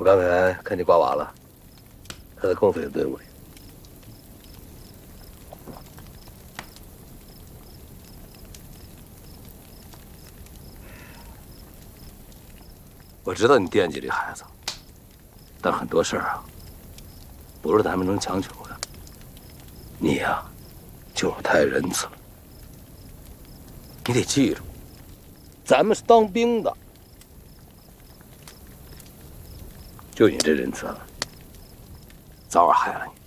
我刚才看见瓜娃了，他在共匪的队伍里。我知道你惦记这孩子，但很多事儿啊，不是咱们能强求的。你呀，就是太仁慈了。你得记住，咱们是当兵的，就你这仁慈，早晚害了你。